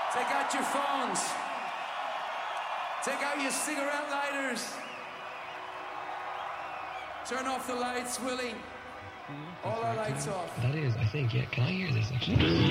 Take out your phones. Take out your cigarette lighters. Turn off the lights, Willie. All our lights off. That is, I think, yeah. Can I hear this actually?